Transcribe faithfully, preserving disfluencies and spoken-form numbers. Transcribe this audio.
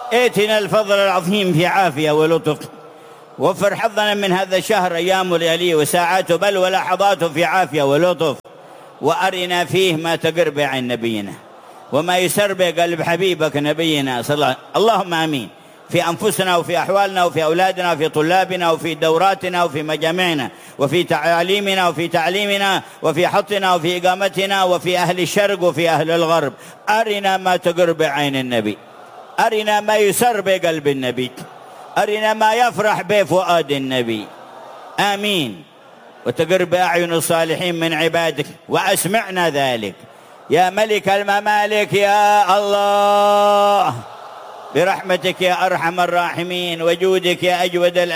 ائتنا الفضل العظيم في عافية ولطف، وفر حظنا من هذا الشهر أيام ولياليه وساعاته بل ولحظاته في عافية ولطف، وأرنا فيه ما تقر بعين نبينا وما يسر بقلب حبيبك نبينا صلى الله عليه وسلم. اللهم آمين. في أنفسنا وفي أحوالنا وفي أولادنا وفي طلابنا وفي دوراتنا وفي مجامعنا وفي تعليمنا وفي تعليمنا وفي حطنا وفي إقامتنا وفي أهل الشرق وفي أهل الغرب. أرنا ما تقر بعين النبي، أرنا ما يسر بقلب النبي، أرنا ما يفرح بفؤاد النبي. آمين. وتقر بأعين الصالحين من عبادك وأسمعنا ذلك يا ملك الممالك يا الله، برحمتك يا أرحم الراحمين وجودك يا أجود